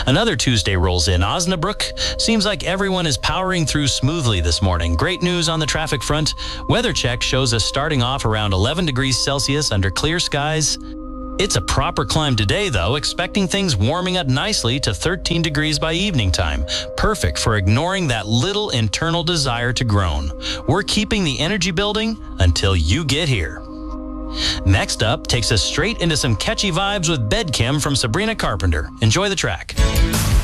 Another Tuesday rolls in. Osnabrück seems like everyone is powering through smoothly this morning. Great news on the traffic front. Weather check shows us starting off around 11 degrees Celsius under clear skies. It's a proper climb today, though, expecting things warming up nicely to 13 degrees by evening time. Perfect for ignoring that little internal desire to groan. We're keeping the energy building until you get here. Next up takes us straight into some catchy vibes with Bedkim from Sabrina Carpenter. Enjoy the track.